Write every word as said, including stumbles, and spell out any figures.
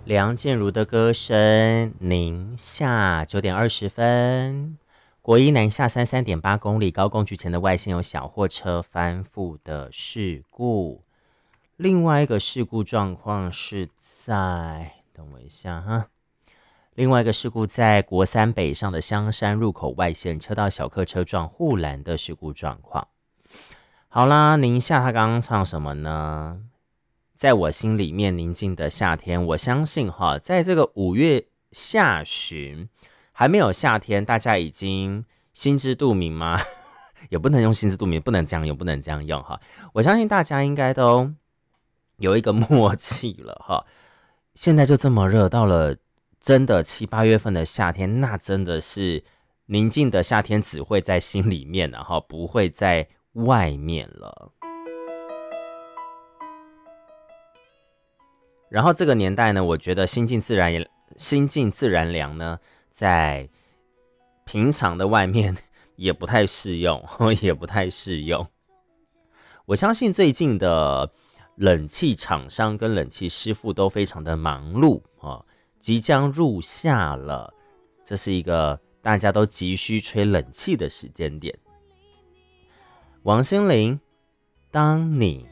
梁静茹的歌声，宁夏九点二十分，国一南下三三点八公里，高工局前的外线有小货车翻覆的事故。另外一个事故状况是在，等我一下哈。另外一个事故在国三北上的香山入口外线车道小客车撞护栏的事故状况。好啦，宁夏他刚刚唱什么呢？在我心里面宁静的夏天，我相信哈，在这个五月下旬还没有夏天，大家已经心知肚明吗？也不能用心知肚明，不能这样用，不能这样用哈。我相信大家应该都有一个默契了哈。现在就这么热，到了真的七八月份的夏天，那真的是宁静的夏天，只会在心里面，然后不会在外面了。然后这个年代呢，我觉得心静自然心静自然凉呢，在平常的外面也不太适用，也不太适用。我相信最近的冷气厂商跟冷气师傅都非常的忙碌哦，即将入夏了，这是一个大家都急需吹冷气的时间点。王心凌，当你